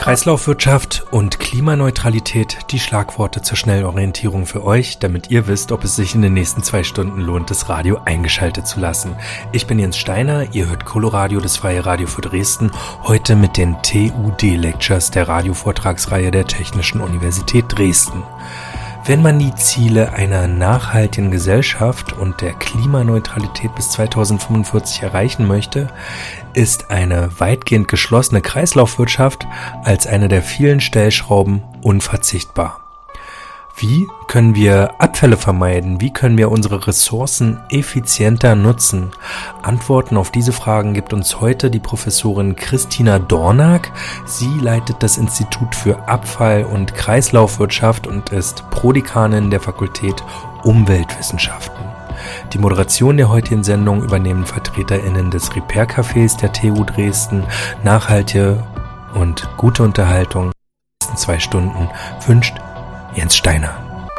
Kreislaufwirtschaft und Klimaneutralität, die Schlagworte zur Schnellorientierung für euch, damit ihr wisst, ob es sich in den nächsten 2 Stunden lohnt, das Radio eingeschaltet zu lassen. Ich bin Jens Steiner, ihr hört Coloradio, das Freie Radio für Dresden, heute mit den TUD-Lectures der Radiovortragsreihe der Technischen Universität Dresden. Wenn man die Ziele einer nachhaltigen Gesellschaft und der Klimaneutralität bis 2045 erreichen möchte, ist eine weitgehend geschlossene Kreislaufwirtschaft als eine der vielen Stellschrauben unverzichtbar. Wie können wir Abfälle vermeiden? Wie können wir unsere Ressourcen effizienter nutzen? Antworten auf diese Fragen gibt uns heute die Professorin Christina Dornack. Sie leitet das Institut für Abfall- und Kreislaufwirtschaft und ist Prodekanin der Fakultät Umweltwissenschaften. Die Moderation der heutigen Sendung übernehmen VertreterInnen des Repair-Cafés der TU Dresden. Nachhaltige und gute Unterhaltung in den nächsten 2 Stunden wünscht Jens Steiner.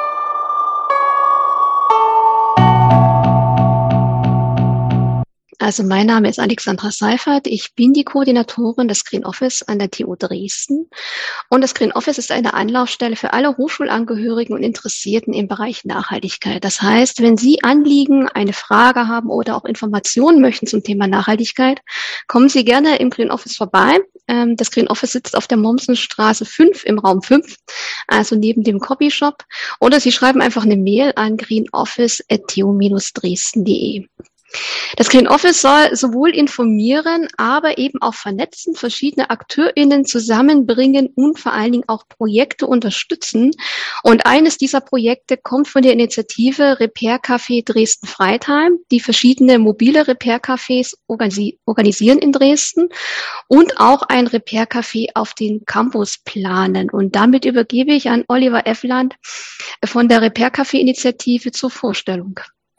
Also mein Name ist Alexandra Seifert. Ich bin die Koordinatorin des Green Office an der TU Dresden. Und das Green Office ist eine Anlaufstelle für alle Hochschulangehörigen und Interessierten im Bereich Nachhaltigkeit. Das heißt, wenn Sie Anliegen, eine Frage haben oder auch Informationen möchten zum Thema Nachhaltigkeit, kommen Sie gerne im Green Office vorbei. Das Green Office sitzt auf der Mommsenstraße 5 im Raum 5, also neben dem Copyshop. Oder Sie schreiben einfach eine Mail an greenoffice@tu-dresden.de. Das Green Office soll sowohl informieren, aber eben auch vernetzen, verschiedene AkteurInnen zusammenbringen und vor allen Dingen auch Projekte unterstützen. Und eines dieser Projekte kommt von der Initiative Repair Café Dresden-Freital, die verschiedene mobile Repair Cafés organisieren in Dresden und auch ein Repair Café auf den Campus planen. Und damit übergebe ich an Oliver Effland von der Repair Café Initiative zur Vorstellung.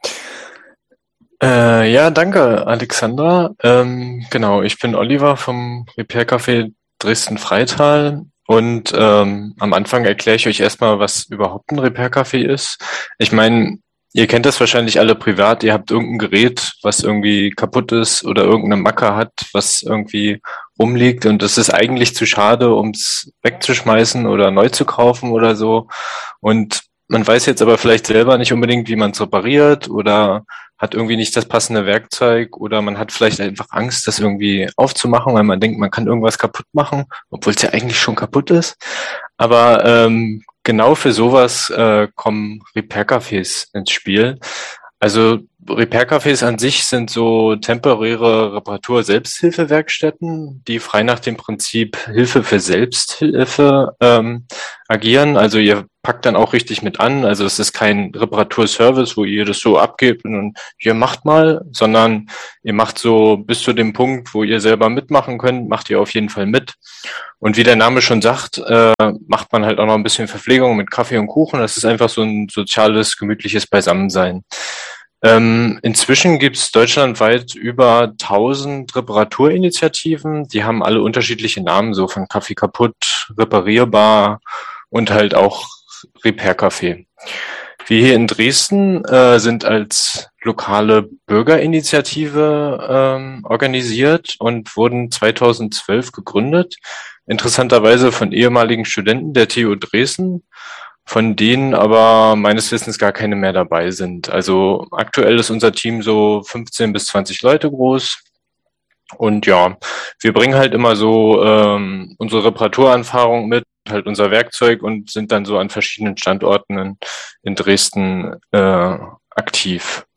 Ja, danke, Alexandra. Genau, ich bin Oliver vom Repair Café Dresden-Freital und am Anfang erkläre ich euch erstmal, was überhaupt ein Repair Café ist. Ich meine, ihr kennt das wahrscheinlich alle privat. Ihr habt irgendein Gerät, was irgendwie kaputt ist oder irgendeine Macke hat, was irgendwie rumliegt und es ist eigentlich zu schade, um es wegzuschmeißen oder neu zu kaufen oder so. Und man weiß jetzt aber vielleicht selber nicht unbedingt, wie man es repariert oder hat irgendwie nicht das passende Werkzeug oder man hat vielleicht einfach Angst, das irgendwie aufzumachen, weil man denkt, man kann irgendwas kaputt machen, obwohl es ja eigentlich schon kaputt ist. Aber genau für sowas kommen Repair-Cafés ins Spiel. Also Repair-Cafés an sich sind so temporäre Reparatur-Selbsthilfewerkstätten, die frei nach dem Prinzip Hilfe für Selbsthilfe agieren. Also ihr packt dann auch richtig mit an. Also es ist kein Reparaturservice, wo ihr das so abgebt und ihr macht mal, sondern ihr macht so bis zu dem Punkt, wo ihr selber mitmachen könnt, macht ihr auf jeden Fall mit. Und wie der Name schon sagt, macht man halt auch noch ein bisschen Verpflegung mit Kaffee und Kuchen. Das ist einfach so ein soziales, gemütliches Beisammensein. Inzwischen gibt es deutschlandweit über 1000 Reparaturinitiativen. Die haben alle unterschiedliche Namen, so von Kaffee kaputt, reparierbar und halt auch Repair Café. Wir hier in Dresden sind als lokale Bürgerinitiative organisiert und wurden 2012 gegründet. Interessanterweise von ehemaligen Studenten der TU Dresden, von denen aber meines Wissens gar keine mehr dabei sind. Also aktuell ist unser Team so 15 bis 20 Leute groß. Und ja, wir bringen halt immer so unsere Reparaturanfahrung mit, halt unser Werkzeug und sind dann so an verschiedenen Standorten in Dresden aktiv.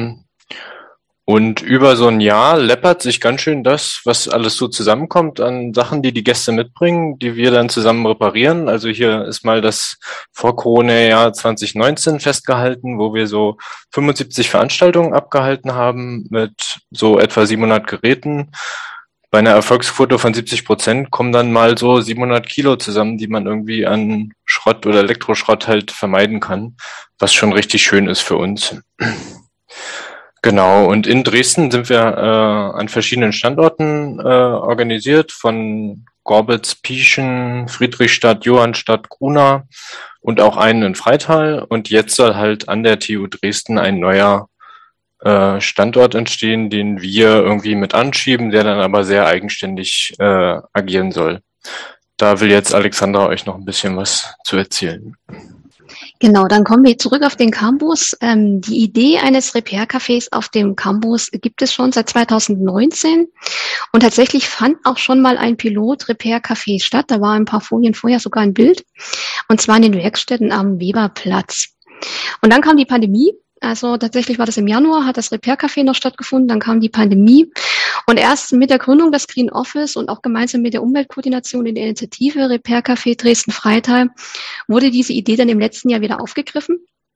Und über so ein Jahr läppert sich ganz schön das, was alles so zusammenkommt an Sachen, die die Gäste mitbringen, die wir dann zusammen reparieren. Also hier ist mal das Vor-Corona-Jahr 2019 festgehalten, wo wir so 75 Veranstaltungen abgehalten haben mit so etwa 700 Geräten. Bei einer Erfolgsquote von 70% kommen dann mal so 700 Kilo zusammen, die man irgendwie an Schrott oder Elektroschrott halt vermeiden kann, was schon richtig schön ist für uns. Genau, und in Dresden sind wir an verschiedenen Standorten organisiert, von Gorbitz, Pieschen, Friedrichstadt, Johannstadt, Grunau und auch einen in Freital. Und jetzt soll halt an der TU Dresden ein neuer Standort entstehen, den wir irgendwie mit anschieben, der dann aber sehr eigenständig agieren soll. da will jetzt Alexandra euch noch ein bisschen was zu erzählen. Genau, dann kommen wir zurück auf den Campus. Die Idee eines Repair-Cafés auf dem Campus gibt es schon seit 2019 und tatsächlich fand auch schon mal ein Pilot-Repair-Café statt. Da war ein paar Folien vorher sogar ein Bild, und zwar in den Werkstätten am Weberplatz. Und dann kam die Pandemie. Also tatsächlich war das im Januar, hat das Repair-Café noch stattgefunden, dann kam die Pandemie. Und erst mit der Gründung des Green Office und auch gemeinsam mit der Umweltkoordination in der Initiative Repair-Café Dresden-Freital wurde diese Idee dann im letzten Jahr wieder aufgegriffen.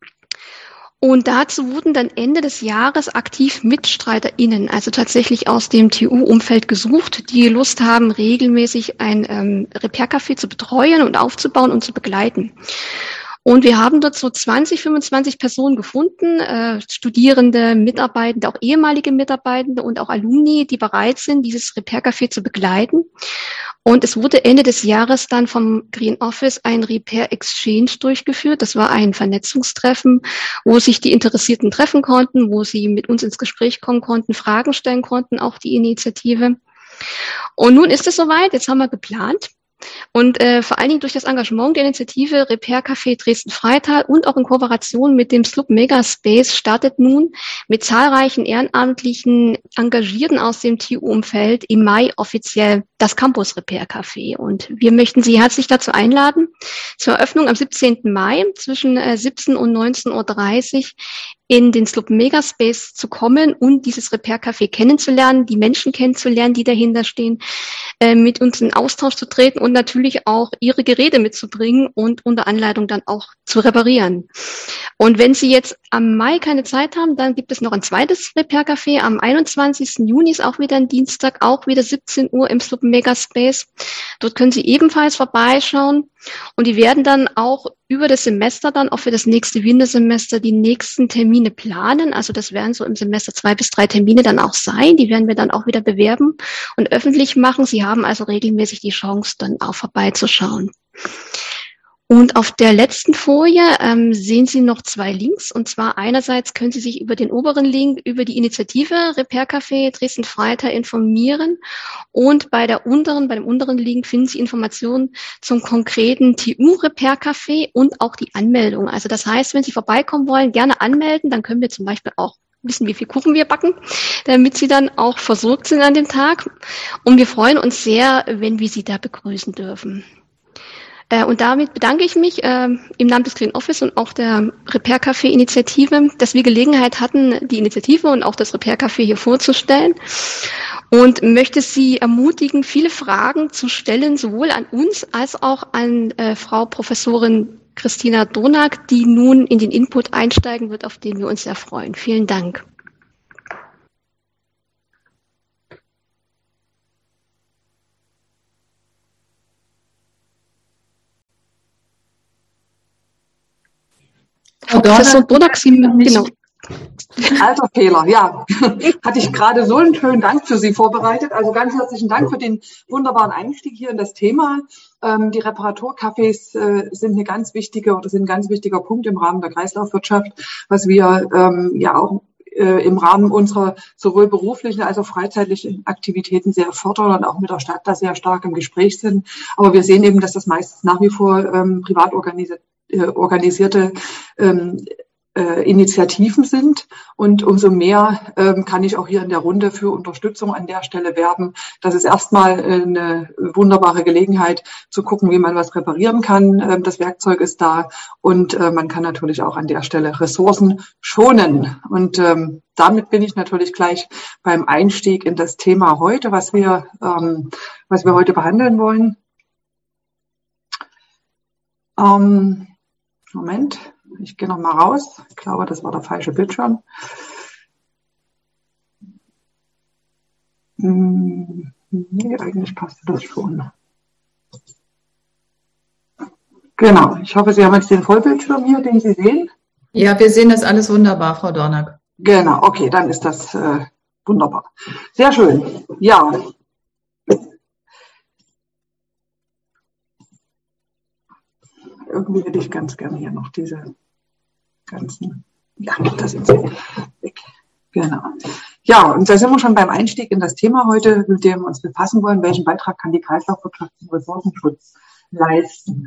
Und dazu wurden dann Ende des Jahres aktiv MitstreiterInnen, also tatsächlich aus dem TU-Umfeld gesucht, die Lust haben, regelmäßig ein Repair-Café zu betreuen und aufzubauen und zu begleiten. Und wir haben dort so 20, 25 Personen gefunden, Studierende, Mitarbeitende, auch ehemalige Mitarbeitende und auch Alumni, die bereit sind, dieses Repair-Café zu begleiten. Und es wurde Ende des Jahres dann vom Green Office ein Repair Exchange durchgeführt. Das war ein Vernetzungstreffen, wo sich die Interessierten treffen konnten, wo sie mit uns ins Gespräch kommen konnten, Fragen stellen konnten, auch die Initiative. Und nun ist es soweit, jetzt haben wir geplant. Und vor allen Dingen durch das Engagement der Initiative Repair Café Dresden-Freital und auch in Kooperation mit dem Slup Megaspace startet nun mit zahlreichen ehrenamtlichen Engagierten aus dem TU-Umfeld im Mai offiziell das Campus Repair Café. Und wir möchten Sie herzlich dazu einladen, zur Eröffnung am 17. Mai zwischen 17 und 19:30 Uhr in den Slup Megaspace zu kommen und dieses Repair Café kennenzulernen, die Menschen kennenzulernen, die dahinter stehen, mit uns in Austausch zu treten und natürlich auch Ihre Geräte mitzubringen und unter Anleitung dann auch zu reparieren. Und wenn Sie jetzt am Mai keine Zeit haben, dann gibt es noch ein zweites Repair Café. Am 21. Juni ist auch wieder ein Dienstag, auch wieder 17 Uhr im Slup Megaspace. Dort können Sie ebenfalls vorbeischauen. Und die werden dann auch über das Semester dann auch für das nächste Wintersemester die nächsten Termine planen. Also das werden so im Semester 2 bis 3 Termine dann auch sein. Die werden wir dann auch wieder bewerben und öffentlich machen. Sie haben also regelmäßig die Chance, dann auch vorbeizuschauen. Und auf der letzten Folie sehen Sie noch 2 Links. Und zwar einerseits können Sie sich über den oberen Link über die Initiative Repair Café Dresden-Freital informieren. Und bei dem unteren Link finden Sie Informationen zum konkreten TU Repair Café und auch die Anmeldung. Also das heißt, wenn Sie vorbeikommen wollen, gerne anmelden. Dann können wir zum Beispiel auch wissen, wie viel Kuchen wir backen, damit Sie dann auch versorgt sind an dem Tag. Und wir freuen uns sehr, wenn wir Sie da begrüßen dürfen. Und damit bedanke ich mich im Namen des Green Office und auch der Repair Café Initiative, dass wir Gelegenheit hatten, die Initiative und auch das Repair Café hier vorzustellen. Und möchte Sie ermutigen, viele Fragen zu stellen, sowohl an uns als auch an Frau Professorin Christina Donak, die nun in den Input einsteigen wird, auf den wir uns sehr freuen. Vielen Dank. Professor Donak, Sie, genau. Alter Fehler, ja. Hatte ich gerade so einen schönen Dank für Sie vorbereitet. Also ganz herzlichen Dank für den wunderbaren Einstieg hier in das Thema. Die Reparaturcafés sind ein ganz wichtiger Punkt im Rahmen der Kreislaufwirtschaft, was wir ja auch im Rahmen unserer sowohl beruflichen als auch freizeitlichen Aktivitäten sehr fördern und auch mit der Stadt da sehr stark im Gespräch sind. Aber wir sehen eben, dass das meistens nach wie vor privat organisierte Initiativen sind. Und umso mehr kann ich auch hier in der Runde für Unterstützung an der Stelle werben. Das ist erstmal eine wunderbare Gelegenheit zu gucken, wie man was reparieren kann. Das Werkzeug ist da und man kann natürlich auch an der Stelle Ressourcen schonen. Und damit bin ich natürlich gleich beim Einstieg in das Thema heute, was wir heute behandeln wollen. Moment. Ich gehe noch mal raus. Ich glaube, das war der falsche Bildschirm. Nee, eigentlich passte das schon. Genau. Ich hoffe, Sie haben jetzt den Vollbildschirm hier, den Sie sehen. Ja, wir sehen das alles wunderbar, Frau Dornak. Genau. Okay, dann ist das wunderbar. Sehr schön. Ja. Irgendwie hätte ich ganz gerne hier noch diese ganzen, ja, das sind sie weg. Genau. Ja, und da sind wir schon beim Einstieg in das Thema heute, mit dem wir uns befassen wollen. Welchen Beitrag kann die Kreislaufwirtschaft zum Ressourcenschutz leisten?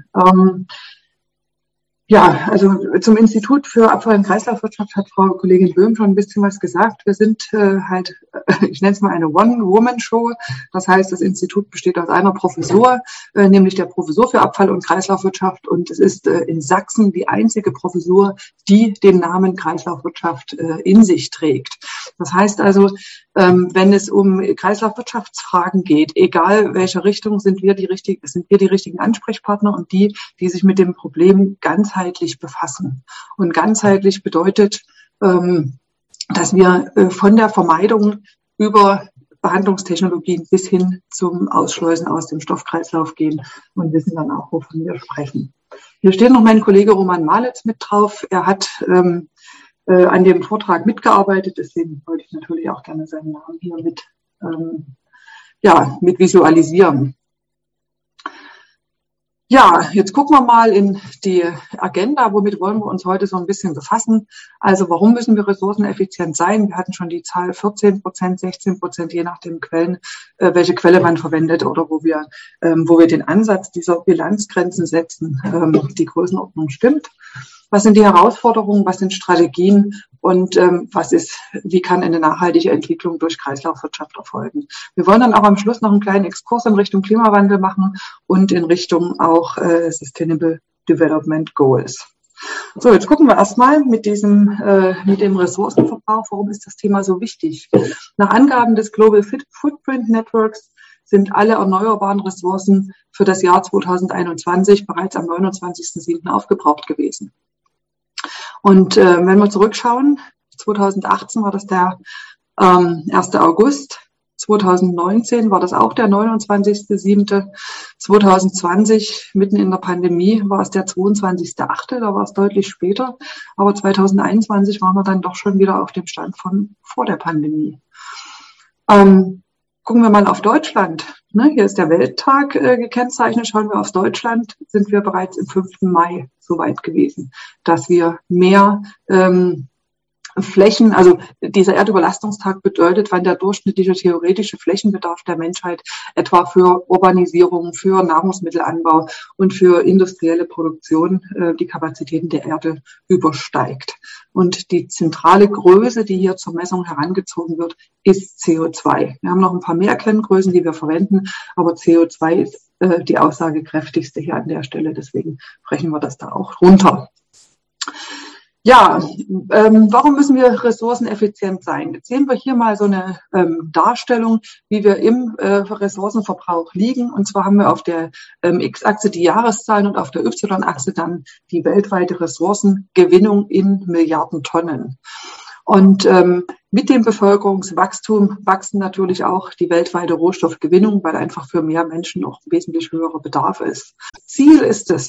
Ja, also zum Institut für Abfall- und Kreislaufwirtschaft hat Frau Kollegin Böhm schon ein bisschen was gesagt. Wir sind ich nenne es mal eine One-Woman-Show. Das heißt, das Institut besteht aus einer Professur, nämlich der Professur für Abfall- und Kreislaufwirtschaft. Und es ist in Sachsen die einzige Professur, die den Namen Kreislaufwirtschaft in sich trägt. Das heißt also, wenn es um Kreislaufwirtschaftsfragen geht, egal welche Richtung, sind wir die richtigen Ansprechpartner und die sich mit dem Problem ganzheitlich befassen. Und ganzheitlich bedeutet, dass wir von der Vermeidung über Behandlungstechnologien bis hin zum Ausschleusen aus dem Stoffkreislauf gehen und wissen dann auch, wovon wir sprechen. Hier steht noch mein Kollege Roman Malitz mit drauf. Er hat an dem Vortrag mitgearbeitet, deswegen wollte ich natürlich auch gerne seinen Namen hier mit visualisieren. Ja, jetzt gucken wir mal in die Agenda. Womit wollen wir uns heute so ein bisschen befassen? Also warum müssen wir ressourceneffizient sein? Wir hatten schon die Zahl 14%, 16%, je nach den Quellen, welche Quelle man verwendet oder wo wir den Ansatz dieser Bilanzgrenzen setzen. Die Größenordnung stimmt. Was sind die Herausforderungen? Was sind Strategien? Und wie kann eine nachhaltige Entwicklung durch Kreislaufwirtschaft erfolgen? Wir wollen dann auch am Schluss noch einen kleinen Exkurs in Richtung Klimawandel machen und in Richtung auch Sustainable Development Goals. So, jetzt gucken wir erstmal mit dem Ressourcenverbrauch. Warum ist das Thema so wichtig? Nach Angaben des Global Footprint Networks sind alle erneuerbaren Ressourcen für das Jahr 2021 bereits am 29.07. aufgebraucht gewesen. Und wenn wir zurückschauen, 2018 war das der 1. August, 2019 war das auch der 29.07., 2020, mitten in der Pandemie, war es der 22.08., da war es deutlich später, aber 2021 waren wir dann doch schon wieder auf dem Stand von vor der Pandemie. Gucken wir mal auf Deutschland. Hier ist der Welttag gekennzeichnet. Schauen wir auf Deutschland, sind wir bereits im 5. Mai so weit gewesen, dass wir mehr Flächen, also dieser Erdüberlastungstag bedeutet, wann der durchschnittliche theoretische Flächenbedarf der Menschheit etwa für Urbanisierung, für Nahrungsmittelanbau und für industrielle Produktion die Kapazitäten der Erde übersteigt. Und die zentrale Größe, die hier zur Messung herangezogen wird, ist CO2. Wir haben noch ein paar mehr Kenngrößen, die wir verwenden, aber CO2 ist die aussagekräftigste hier an der Stelle. Deswegen brechen wir das da auch runter. Ja, warum müssen wir ressourceneffizient sein? Jetzt sehen wir hier mal so eine Darstellung, wie wir im Ressourcenverbrauch liegen. Und zwar haben wir auf der X-Achse die Jahreszahlen und auf der Y-Achse dann die weltweite Ressourcengewinnung in Milliarden Tonnen. Und mit dem Bevölkerungswachstum wachsen natürlich auch die weltweite Rohstoffgewinnung, weil einfach für mehr Menschen noch wesentlich höherer Bedarf ist. Ziel ist es,